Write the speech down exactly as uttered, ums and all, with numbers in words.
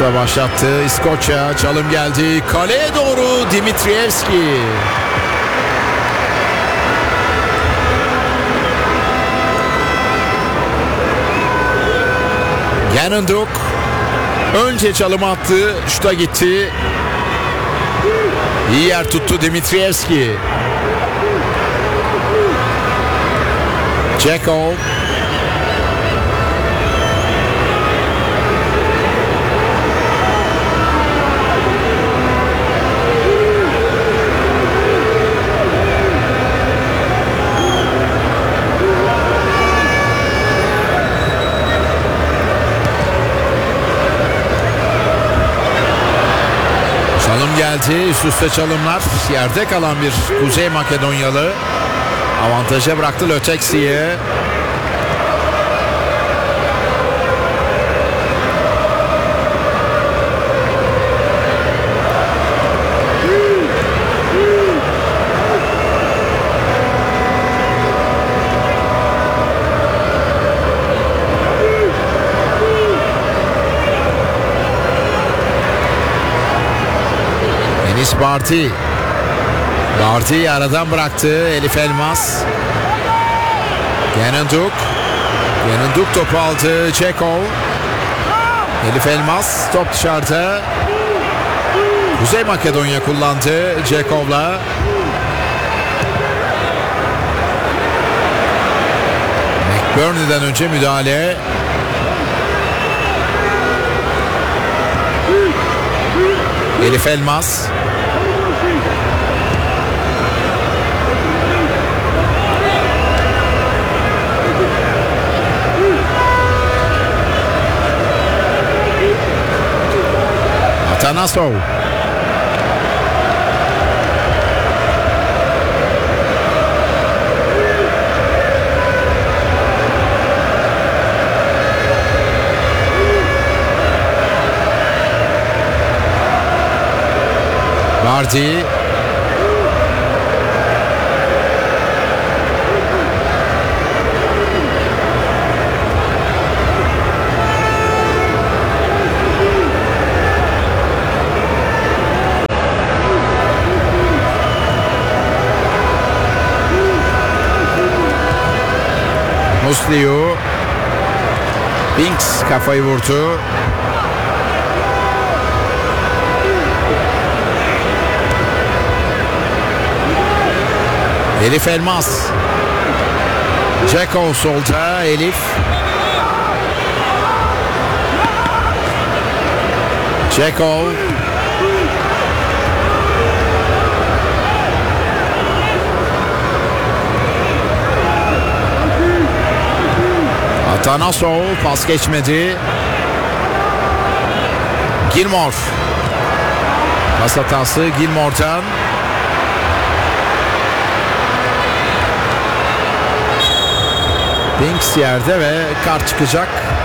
Pinks'la başlattı. İskoçya çalım geldi. Kaleye doğru Dimitrievski. Yanınduk önce çalım attı, şuta gitti. İyi yer tuttu Dimitrievski. Ceko. Çalım geldi, üst üste çalımlar. Yerde kalan bir Kuzey Makedonyalı avantaja bıraktı Löteksi'ye. Enis Barty. Barty aradan bıraktı. Elif Elmas. Yanınduk. Yanınduk topu aldı. Çekov. Elif Elmas. Top dışarıda. Kuzey Makedonya kullandı. Cekov'la. McBurney'den önce müdahale. Elif Elmas. Atanasov. Barty. Musliu. Pinks kafayı vurdu. Elif Elmas. Ceko solda. Elif. Ceko. Atanasov pas geçmedi. Gilmore. Pas hatası Gilmore'dan. Pinks yerde ve kart çıkacak.